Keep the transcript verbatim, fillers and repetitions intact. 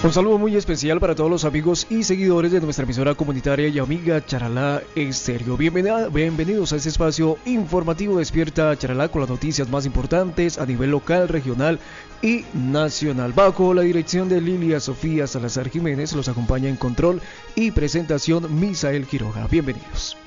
Un saludo muy especial para todos los amigos y seguidores de nuestra emisora comunitaria y amiga Charalá Estéreo. Bienvenida, bienvenidos a este espacio informativo Despierta Charalá con las noticias más importantes a nivel local, regional y nacional. Bajo la dirección de Lilia Sofía Salazar Jiménez, los acompaña en control y presentación Misael Quiroga. Bienvenidos.